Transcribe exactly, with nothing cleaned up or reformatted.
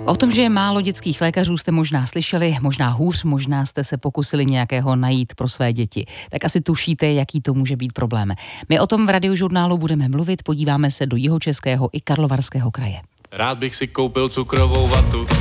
O tom, že je málo dětských lékařů, jste možná slyšeli, možná hůř, možná jste se pokusili nějakého najít pro své děti. Tak asi tušíte, jaký to může být problém. My o tom v Radiožurnálu budeme mluvit, podíváme se do Jihočeského i Karlovarského kraje. Rád bych si koupil cukrovou vatu.